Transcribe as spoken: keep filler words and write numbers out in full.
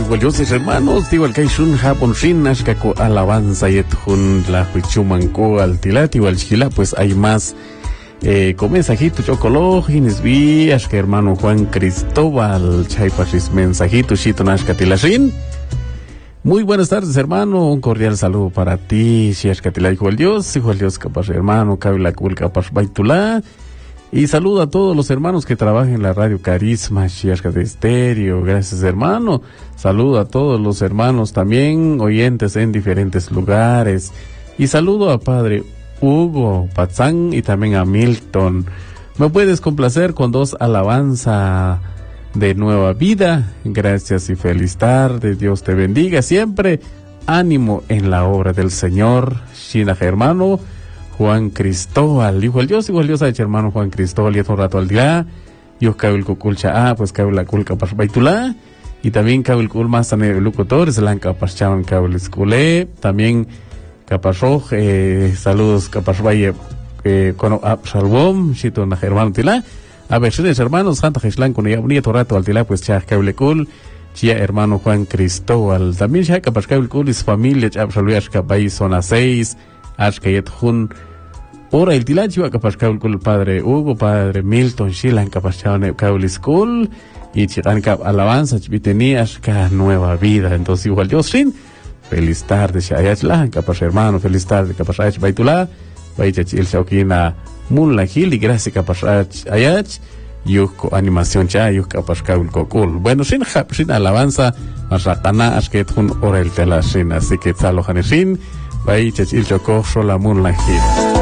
igual yo hermanos, igual que shun japon shin ashkako alabanza yet jun la huichumanco altilat igual chila, pues hay más eh, con mensajito chocolo, hinesbi, ashka hermano Juan Cristóbal, chaypashis mensajito, shito nashkatilashin. Muy buenas tardes, hermano, un cordial saludo para ti, si ashkatila igual Dios, igual Dios capaz hermano, kabila kul capaz baitula. Y saludo a todos los hermanos que trabajan en la radio Carisma, Shiashka de Estéreo. Gracias, hermano. Saludo a todos los hermanos también, oyentes en diferentes lugares. Y saludo a Padre Hugo Patzán y también a Milton. ¿Me puedes complacer con dos alabanzas de Nueva Vida? Gracias y feliz tarde. Dios te bendiga siempre. Ánimo en la obra del Señor. Shinaje, hermano. Juan Cristóbal, igual Dios, igual Dios, ha hecho hermano Juan Cristóbal, y otro rato al día, yo cabe el cuculcha, ah, pues cabe la culca para baitula, y también cabe el cul más también locutores, la capaz chavan cabe el esculé, también capaz roj, eh, saludos capaz vaya, eh, con Absalom, chito na hermano tila, a ver, si hermanos, Santa Jeslan, con ella, bonito rato al tila, pues cha cabe el cul, chia hermano Juan Cristóbal, también cha capaz cabe el cul, y su familia, cha Absalom, capaz zona seis, ashkayet jun, ora el tilachiwa capaz caul el padre Hugo, padre Milton, Shilan capaz chaval caul school y chican cap alabanza chiviteni ashka Nueva Vida. Entonces igual yo sin feliz tarde shayach la capaz hermano, feliz tarde capaz ayach baitula baitach el shaukina mun la gil y gracias capaz ayach yuko animación cha yuk capaz caul kokul. Bueno sin hap sin alabanza más ratana ashket jun ora el tela sin, así que tsalo hanesin baitach el choko sola mun la gil.